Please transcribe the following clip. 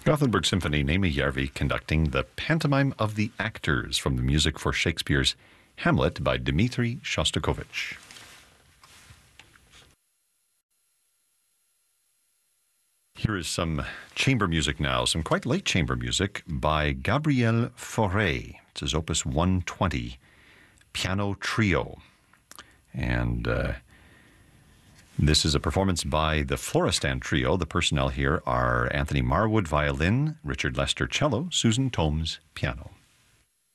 Gothenburg Symphony, Naomi Järvi conducting the Pantomime of the Actors from the music for Shakespeare's Hamlet by Dmitri Shostakovich. Here is some chamber music now, some quite late chamber music by Gabriel Fauré. It's his Opus 120 Piano Trio. And this is a performance by the Florestan Trio. The personnel here are Anthony Marwood, violin, Richard Lester, cello, Susan Tomes, piano.